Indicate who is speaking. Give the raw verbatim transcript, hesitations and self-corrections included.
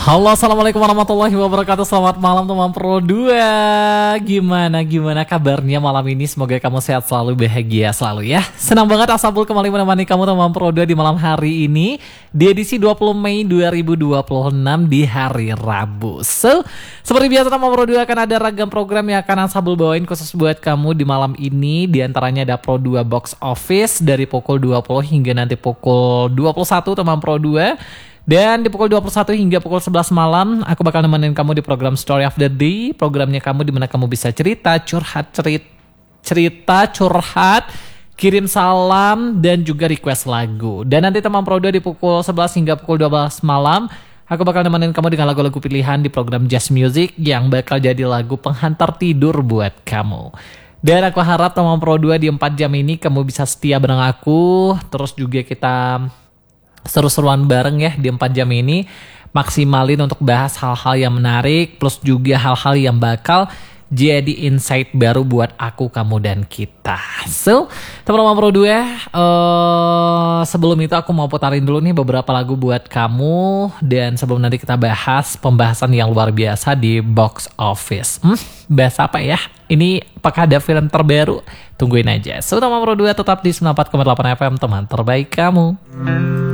Speaker 1: Halo, assalamualaikum warahmatullahi wabarakatuh. Selamat malam teman Pro dua. Gimana gimana kabarnya malam ini? Semoga kamu sehat selalu, bahagia selalu ya. Senang banget Asabul kembali menemani kamu teman Pro dua di malam hari ini, di edisi dua puluh Mei dua ribu dua puluh enam di hari Rabu. So, seperti biasa teman Pro dua akan ada ragam program yang akan Asabul bawain khusus buat kamu di malam ini. Di antaranya ada Pro dua Box Office dari pukul dua puluh hingga nanti pukul dua puluh satu teman Pro dua. Dan di pukul dua puluh satu hingga pukul sebelas malam, aku bakal nemenin kamu di program Story of the Day. Programnya kamu dimana kamu bisa cerita, curhat, cerit, cerita, curhat, kirim salam, dan juga request lagu. Dan nanti teman Pro dua di pukul sebelas hingga pukul dua belas malam, aku bakal nemenin kamu dengan lagu-lagu pilihan di program Jazz Music yang bakal jadi lagu penghantar tidur buat kamu. Dan aku harap teman Pro dua di empat jam ini kamu bisa setia bareng aku. Terus juga kita seru-seruan bareng ya di empat jam ini, maksimalin untuk bahas hal-hal yang menarik plus juga hal-hal yang bakal jadi insight baru buat aku, kamu, dan kita. So, teman-teman Pro dua, uh, sebelum itu aku mau putarin dulu nih beberapa lagu buat kamu. Dan sebelum nanti kita bahas pembahasan yang luar biasa di box office. Hmm, bahas apa ya? Ini apakah ada film terbaru? Tungguin aja. So, teman Pro dua tetap di sembilan puluh empat koma delapan F M, teman terbaik kamu.